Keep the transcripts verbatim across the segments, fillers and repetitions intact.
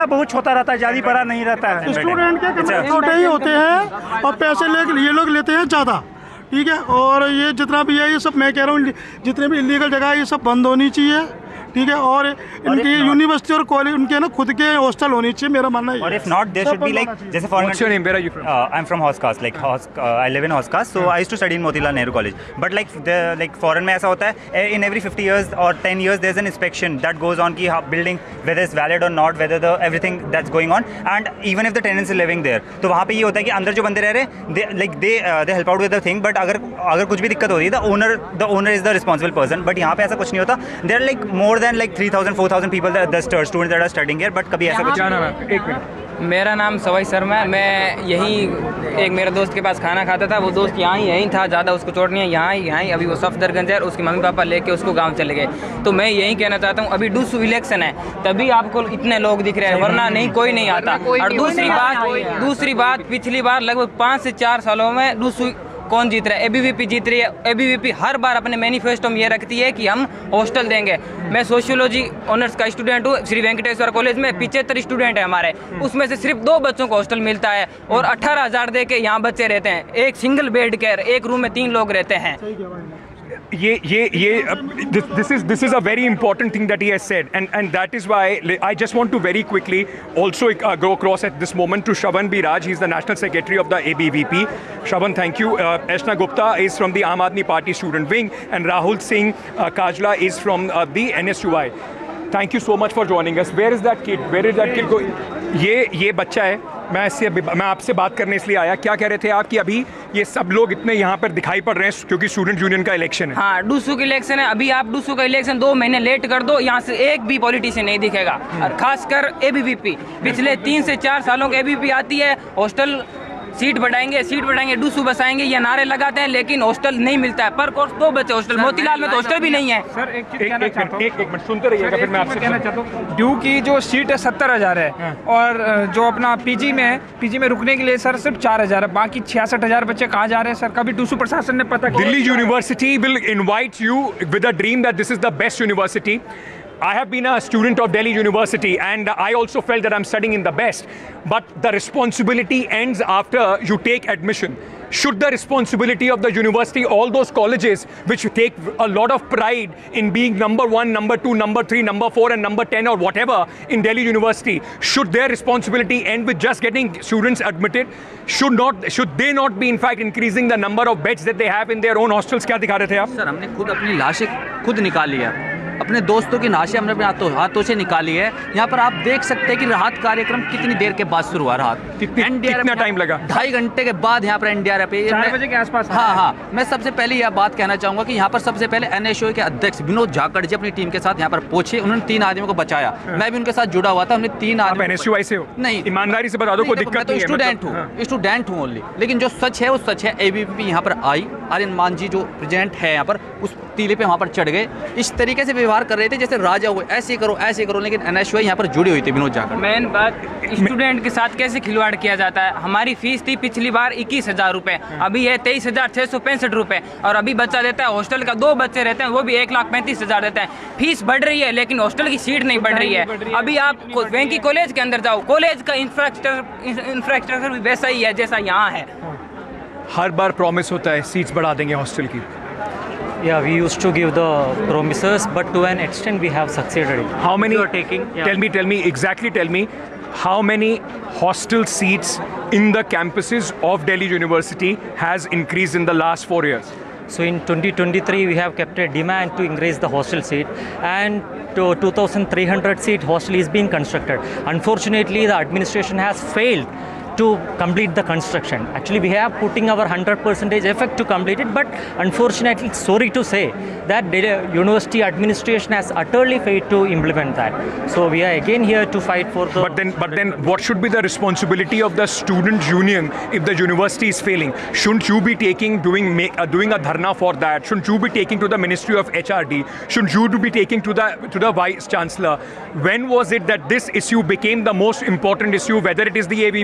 बहुत छोटा रहता है, ज़्यादा बड़ा नहीं रहता है। स्टूडेंट के कमरे छोटे ही होते हैं और पैसे ले ये लोग लेते हैं ज़्यादा, ठीक है। और ये जितना भी है ये सब मैं कह रहा हूँ, जितने भी इलीगल जगह है ये सब बंद होनी चाहिए, ठीक है। और इनकी यूनिवर्सिटी और कॉलेज उनके ना खुद के हॉस्टल होनी चाहिए, मेरा मानना है। और if not there should be like जैसे for What's your name? Where are you from? I am from हॉस्कास, like I live in हॉस्कास, so I used to study in Motilal Nehru college, but like like foreign में ऐसा होता है in every fifty years और ten years there is an inspection that goes on की building weather is valid और not, whether the everything that's going on, and even if the tenants is living there, तो वहाँ पे ये होता है कि अंदर जो बंदे रह रहे हैं like they they help out with the thing, but अगर अगर कुछ भी दिक्कत होती है the owner the owner is the responsible person, but यहाँ पे ऐसा कुछ नहीं होता। There are like more than like three thousand four thousand people the students that are studying here, but कभी ऐसा कुछ क्या नाम है? एक मिनट। मेरा नाम सवाई शर्मा है। मैं यहीं एक मेरे दोस्त के पास खाना खाता था, वो दोस्त यहाँ ही यहीं था, ज़्यादा उसको चोट नहीं है, यहाँ ही यहाँ ही अभी वो सफदरगंज है और उसके मम्मी पापा लेके उसको गांव चले गए। तो मैं यही कहना चाहता हूँ, अभी डूसू इलेक्शन है तभी आपको इतने लोग दिख रहे हैं, वरना नहीं कोई नहीं आता। और दूसरी बात दूसरी बात पिछली बार लगभग पाँच से चार सालों में डूसू कौन जीत रहा है? एबीवीपी जीत रही है। एबीवीपी हर बार अपने मैनिफेस्टो में ये रखती है कि हम हॉस्टल देंगे। मैं सोशियोलॉजी ऑनर्स का स्टूडेंट हूँ श्री वेंकटेश्वर कॉलेज में, पिछहत्तर स्टूडेंट है हमारे, उसमें से सिर्फ दो बच्चों को हॉस्टल मिलता है और अठारह हज़ार दे के यहाँ बच्चे रहते हैं, एक सिंगल बेड केयर, एक रूम में तीन लोग रहते हैं। ये ये ये this is this is a very important thing that he has said, and and that is why I just want to very quickly also uh, go across at this moment to Shravan B. Raj. He is the National Secretary of the A B V P. Shravan, thank you. Uh, Ashna Gupta is from the Aam Aadmi Party student wing, and Rahul Singh uh, Kajla is from uh, the N S U I. Thank you so much for joining us. Where is that kid? Where is that kid going? ये ये बच्चा है, मैं इससे मैं आपसे बात करने इसलिए आया। क्या कह रहे थे आप कि अभी ये सब लोग इतने यहाँ पर दिखाई पड़ रहे हैं क्योंकि स्टूडेंट यूनियन का इलेक्शन है? हाँ, डूसू का इलेक्शन है। अभी आप डूसू का इलेक्शन दो महीने लेट कर दो, यहाँ से एक भी पॉलिटिशियन नहीं दिखेगा, और खासकर एबीवीपी। पिछले तीन से चार सालों के एबीवीपी आती है, हॉस्टल सीट बढ़ाएंगे सीट बढ़ाएंगे डूसू बसाएंगे, ये नारे लगाते हैं, लेकिन हॉस्टल नहीं मिलता है। पर कोर्स दो बच्चे हॉस्टल, मोतीलाल में तो हॉस्टल भी नहीं है। सर एक चीज कहना चाहता हूं, एक एक मिनट सुनते रहिएगा, फिर मैं आपसे कहना चाहता हूँ, ड्यू की जो सीट है सत्तर हज़ार है और जो अपना पीजी में है, पीजी में रुकने के लिए सर सिर्फ चार हज़ार है, बाकी छियासठ हज़ार बच्चे कहाँ जा रहे हैं सर? कभी डूसू प्रशासन ने पता किया? Delhi university will invite you with a dream that this is the best university. I have been a student of Delhi University and I also felt that I'm studying in the best. But the responsibility ends after you take admission. Should the responsibility of the university, all those colleges which take a lot of pride in being number one, number two, number three, number four and number ten or whatever in Delhi University, should their responsibility end with just getting students admitted? Should not, should they not be in fact increasing the number of beds that they have in their own hostels? क्या दिखा रहे थे आप? Sir हमने खुद अपनी लाशें खुद निकाली है, अपने दोस्तों की लाशें हमने अपने हाथों हाथों से निकाली है। यहाँ पर आप देख सकते हैं कि राहत कार्यक्रम कितनी देर के बाद शुरू हुआ। राहत कितना टाइम लगा? ढाई घंटे के बाद यहाँ पर एनडीआरएफ चार बजे के आसपास। हाँ हाँ, मैं सबसे पहले यह बात कहना चाहूँगा कि यहाँ पर सबसे पहले एनएसयूआई के अध्यक्ष विनोद झाकड़ जी अपनी टीम के साथ यहाँ पर पहुंचे, उन्होंने तीन आदमियों को बचाया। मैं भी उनके साथ जुड़ा हुआ था, हमने तीन आदमी। एनएसयूआई से हो? नहीं, ईमानदारी से बता दो, कोई दिक्कत नहीं है। स्टूडेंट हूँ, स्टूडेंट हूँ ओनली, लेकिन जो सच है वो सच है। एबीवीपी यहाँ पर आई, आर्यन मान जी जो प्रेजेंट है यहाँ पर, उस टीले पे वहाँ पर चढ़ गए, इस तरीके से व्यवहार कर रहे थे जैसे राजा हुए, ऐसे करो ऐसे करो, लेकिन एनएसयूआई यहाँ पर जुड़ी हुई थी विनोद झाकड़। मेन बात स्टूडेंट के साथ कैसे खिलवाड़ किया जाता है। हमारी फीस थी पिछली बार इक्कीस हज़ार रुपये, अभी है तेईस हज़ार छः सौ पैंसठ रुपये, और अभी बच्चा देता है हॉस्टल का, दो बच्चे रहते हैं वो भी एक लाख पैंतीस हज़ार देते हैं। फीस बढ़ रही है लेकिन हॉस्टल की सीट नहीं बढ़ रही है। अभी आप वेंकी कॉलेज के अंदर जाओ, कॉलेज का इंफ्रास्ट्रक्चर इंफ्रास्ट्रक्चर भी वैसा ही है जैसा यहाँ है। हर बार प्रॉमिस होता है सीट्स बढ़ा देंगे हॉस्टल की। Yeah, we used to give the promises, but to an extent we have succeeded. How many? You are taking? Yeah. Tell me, tell me exactly. Tell me, how many hostel seats in the campuses of Delhi University has increased in the last four years? So in twenty twenty-three we have kept a demand to increase the hostel seat, and to two thousand three hundred seat hostel is being constructed. Unfortunately, the administration has failed to complete the construction. Actually, we have putting our one hundred percent effort to complete it, but unfortunately, sorry to say that the university administration has utterly failed to implement that. So we are again here to fight for the. But then, but then, what should be the responsibility of the student union if the university is failing? Shouldn't you be taking doing make, uh, doing a dharna for that? Shouldn't you be taking to the Ministry of H R D? Shouldn't you be taking to the to the Vice Chancellor? When was it that this issue became the most important issue? Whether it is the A B V P,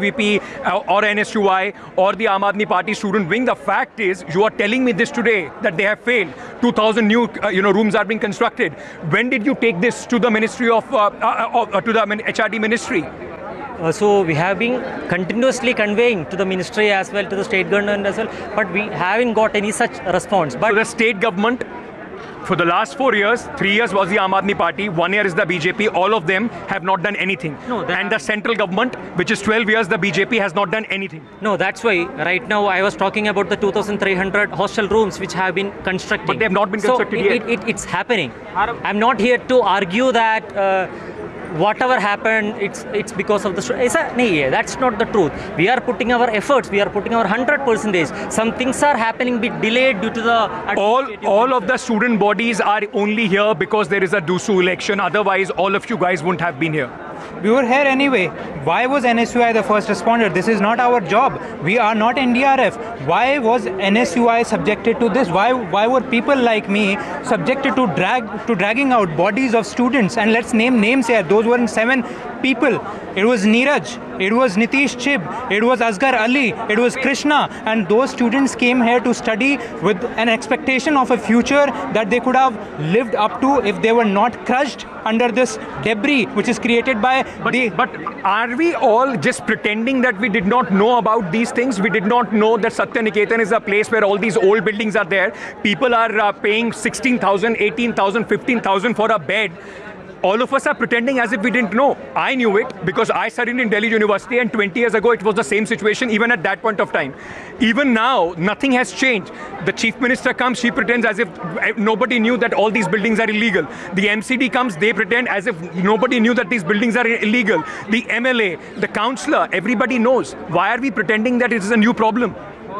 uh, or N S U I or the Aam Aadmi Party student wing. The fact is, you are telling me this today that they have failed. two thousand new, uh, you know, rooms are being constructed. When did you take this to the Ministry of, uh, uh, uh, to the H R D Ministry? Uh, so we have been continuously conveying to the ministry as well, to the state government as well, but we haven't got any such response. But So the state government, for the last four years, three years was the Aam Aadmi Party, one year is the B J P, all of them have not done anything. No, that- and the central government, which is twelve years, the B J P has not done anything. no, that's why right now I was talking about the two thousand three hundred hostel rooms which have been constructed. But they have not been so constructed it, yet. It, it, it's happening. I'm not here to argue that uh, whatever happened, it's it's because of the. stru- It's a, nahi, that's not the truth. We are putting our efforts. We are putting our hundred percentage. Some things are happening bit delayed due to the. All, administrative all of the student bodies are only here because there is a DUSU election. Otherwise, all of you guys wouldn't have been here. We were here anyway. Why was N S U I the first responder? This is not our job. We are not N D R F. Why was N S U I subjected to this? Why why were people like me subjected to drag to dragging out bodies of students? And let's name names here. Those were seven people. It was Neeraj, it was Nitish Chib, it was Asghar Ali, it was Krishna, and those students came here to study with an expectation of a future that they could have lived up to if they were not crushed under this debris which is created by But, the but are we all just pretending that we did not know about these things? We did not know that Satya Niketan is a place where all these old buildings are there. People are uh, paying sixteen thousand, eighteen thousand, fifteen thousand for a bed. All of us are pretending as if we didn't know. I knew it because I studied in Delhi University, and twenty years ago it was the same situation even at that point of time. Even now, nothing has changed. The chief minister comes, she pretends as if nobody knew that all these buildings are illegal. The M C D comes, they pretend as if nobody knew that these buildings are illegal. The M L A, the councillor, everybody knows. Why are we pretending that it is a new problem?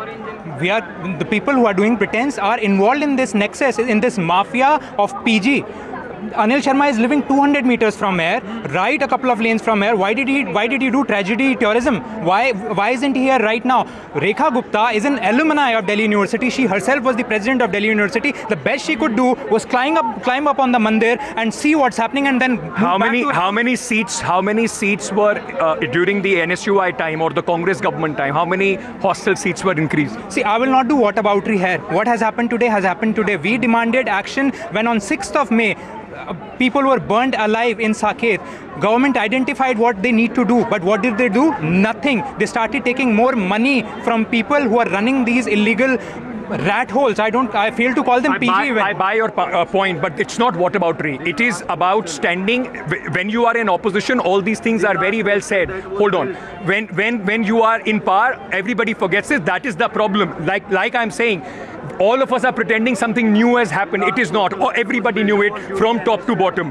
we are the people who are doing pretense are involved in this nexus, in this mafia of P G. Anil Sharma is living two hundred meters from here, right a couple of lanes from here. Why did he why did he do tragedy tourism? Why why isn't he here right now? Rekha Gupta is an alumni of Delhi University. She herself was the president of Delhi University. The best she could do was climb up climb up on the mandir and see what's happening, and then how many how many seats how many seats were uh, during the N S U I time or the Congress government time? How many hostel seats were increased? See, I will not do whataboutery here. What has happened today has happened today. We demanded action when on sixth of May, uh, people were burned alive in Saket. Government identified what they need to do, but what did they do? Nothing. They started taking more money from people who are running these illegal rat holes. I don't. I fail to call them I P G. buy, even. I buy your uh, point, but it's not whataboutery. It is about standing. When you are in opposition, all these things are very well said. Hold on. When when when you are in power, everybody forgets it. That is the problem. Like like I'm saying, all of us are pretending something new has happened. It is not. Or everybody knew it from top to bottom.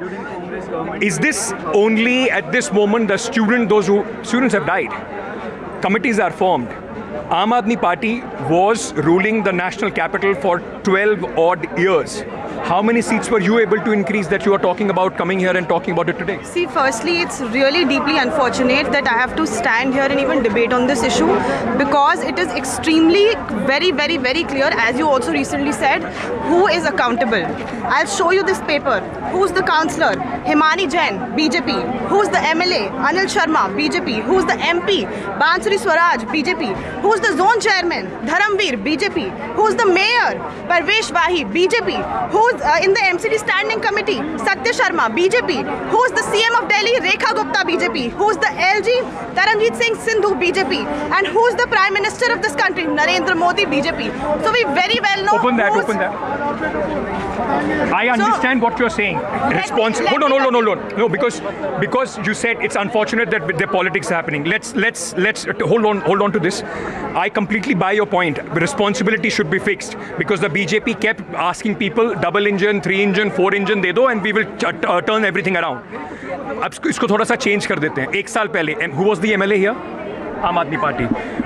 Is this only at this moment the student? Those who students have died. Committees are formed. Aam Aadmi Party was ruling the national capital for twelve odd years. How many seats were you able to increase that you are talking about coming here and talking about it today? See, firstly, it's really deeply unfortunate that I have to stand here and even debate on this issue, because it is extremely very, very, very clear, as you also recently said, who is accountable. I'll show you this paper. Who's the councillor? Himani Jain, B J P. Who's the M L A? Anil Sharma, B J P. Who's the M P? Bansuri Swaraj, B J P. Who's the zone chairman? Dharamveer, B J P. Who's the mayor? Parvesh Wahi, B J P. Who's uh, in the M C D standing committee? Satya Sharma, B J P. Who's the C M of Delhi? Rekha Gupta, B J P. Who's the L G? Taranjeet Singh Sindhu, B J P. And who's the Prime Minister of this country? Narendra Modi, B J P. So we very well know. Open that, who's open that. I understand so, what you're saying. Response. let Hold on, me hold on, hold on. No, because because you said it's unfortunate that the politics are happening. Let's let's let's hold on, hold on to this. I completely buy your point. Responsibility should be fixed, because the B J P kept asking people double engine, three engine, four engine दे दो, and we will uh, turn everything around. अब इसको थोड़ा सा change कर देते हैं. एक साल पहले, who was the M L A here? Aam Aadmi Party.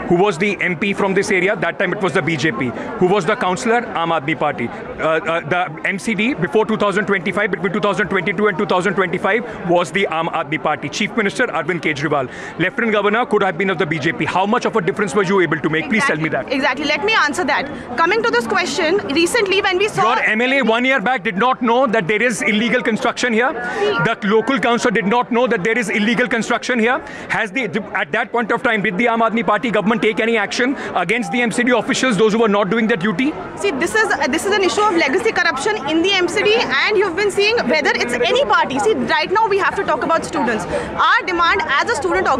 Who was the M P from this area? That time it was the B J P. Who was the councillor? Aam Aadmi Party. Uh, uh, the M C D before two thousand twenty-five, between two thousand twenty-two and two thousand twenty-five, was the Aam Aadmi Party. Chief Minister Arvind Kejriwal. Lieutenant Governor could have been of the B J P. How much of a difference were you able to make? Exactly. Please tell me that. Exactly. Let me answer that. Coming to this question, recently when we saw... Your M L A one year back did not know that there is illegal construction here. The local council did not know that there is illegal construction here. Has the at that point of time, did the Aam Aadmi Party government take any action against the M C D officials, those who were not doing their duty? See, this is uh, this is an issue of legacy corruption in the M C D, and you've been seeing whether it's any party. See, right now we have to talk about students. Our demand as a student